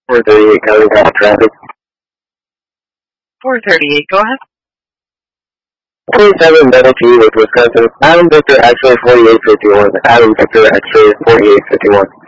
438, County Cross traffic. 438, go ahead. 27 double T with Wisconsin. Adam Victor, X-ray 4851. Adam Victor, X-ray 4851.